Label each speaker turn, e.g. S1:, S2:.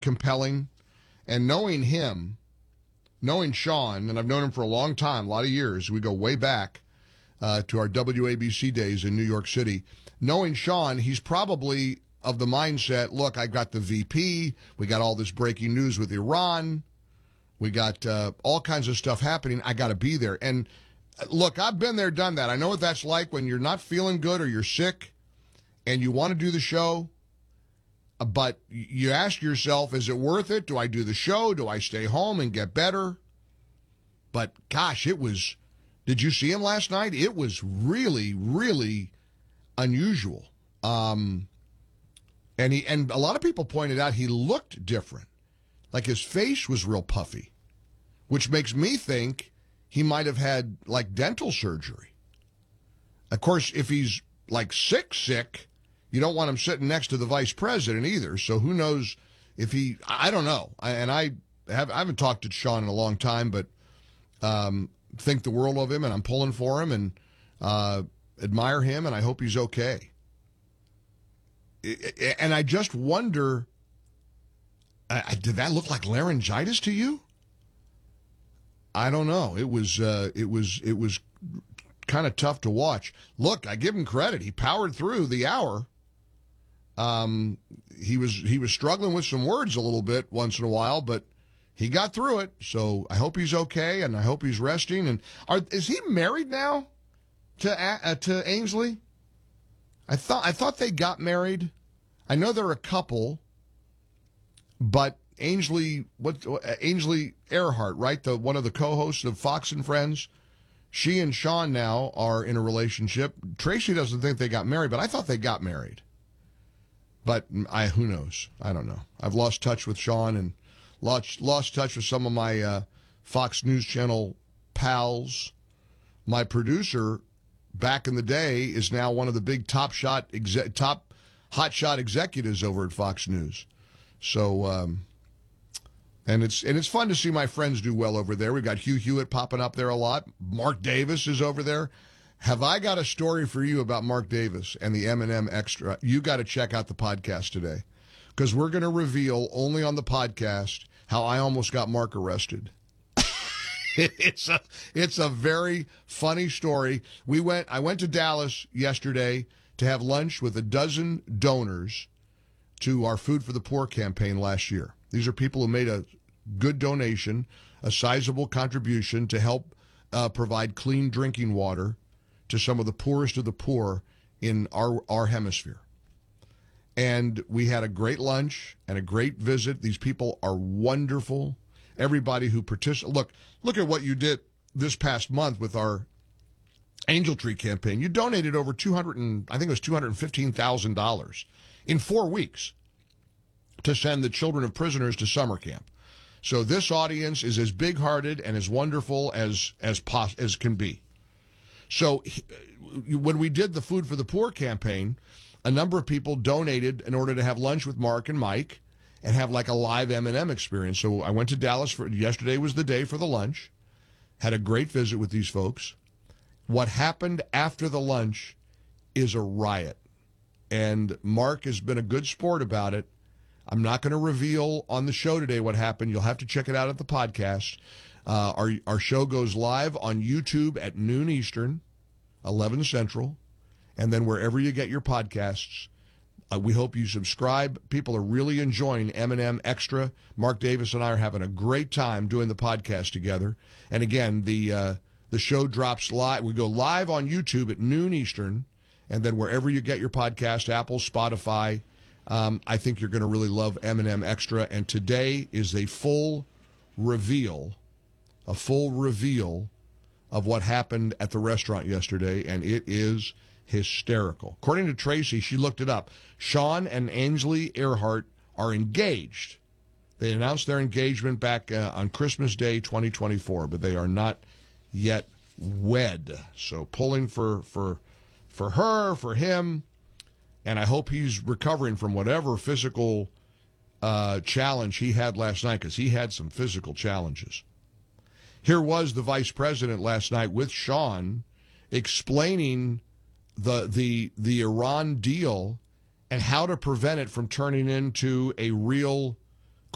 S1: compelling. And knowing him, knowing Sean, and I've known him for a long time, a lot of years. We go way back to our WABC days in New York City. Knowing Sean, he's probably of the mindset, look, I got the VP. We got all this breaking news with Iran. We got all kinds of stuff happening. I got to be there. And look, I've been there, done that. I know what that's like when you're not feeling good or you're sick and you want to do the show. But you ask yourself, is it worth it? Do I do the show? Do I stay home and get better? But gosh, it was, did you see him last night? It was really, really unusual. And a lot of people pointed out he looked different. Like his face was real puffy, which makes me think he might have had like dental surgery. Of course, if he's like sick, you don't want him sitting next to the vice president either. So who knows if I don't know. I haven't talked to Sean in a long time, but think the world of him, and I'm pulling for him and admire him, and I hope he's okay. And I just wonder, did that look like laryngitis to you? I don't know. It was kind of tough to watch. Look, I give him credit. He powered through the hour. He was struggling with some words a little bit once in a while, but he got through it. So I hope he's okay, and I hope he's resting. And is he married now to Ainsley? I thought they got married. I know they're a couple, but Ainsley Earhart, right? One of the co-hosts of Fox and Friends. She and Sean now are in a relationship. Tracy doesn't think they got married, but I thought they got married. But who knows? I don't know. I've lost touch with Sean and lost touch with some of my Fox News Channel pals. My producer back in the day is now one of the big top hotshot executives over at Fox News. So, and it's fun to see my friends do well over there. We've got Hugh Hewitt popping up there a lot. Mark Davis is over there. Have I got a story for you about Mark Davis and the M&M Extra? You got to check out the podcast today, because we're going to reveal only on the podcast how I almost got Mark arrested. It's a very funny story. I went to Dallas yesterday to have lunch with a dozen donors to our Food for the Poor campaign last year. These are people who made a good donation, a sizable contribution to help provide clean drinking water to some of the poorest of the poor in our hemisphere. And we had a great lunch and a great visit. These people are wonderful. Everybody who participated. Look at what you did this past month with our Angel Tree campaign. You donated over $215,000 in 4 weeks to send the children of prisoners to summer camp. So this audience is as big-hearted and as wonderful as can be. So when we did the Food for the Poor campaign, a number of people donated in order to have lunch with Mark and Mike and have like a live M&M experience. So I went to Dallas yesterday was the day for the lunch, had a great visit with these folks. What happened after the lunch is a riot. And Mark has been a good sport about it. I'm not going to reveal on the show today what happened. You'll have to check it out at the podcast. Our show goes live on YouTube at noon Eastern, 11 Central, and then wherever you get your podcasts. We hope you subscribe. People are really enjoying M&M Extra. Mark Davis and I are having a great time doing the podcast together. And again, the show drops live. We go live on YouTube at noon Eastern, and then wherever you get your podcast, Apple, Spotify. I think you're going to really love M&M Extra. And today is a full reveal of what happened at the restaurant yesterday, and it is hysterical. According to Tracy, she looked it up. Sean and Ainsley Earhart are engaged. They announced their engagement back on Christmas Day 2024, but they are not yet wed. So pulling for her, for him, and I hope he's recovering from whatever physical challenge he had last night, because he had some physical challenges. Here was the vice president last night with Sean explaining the Iran deal and how to prevent it from turning into a real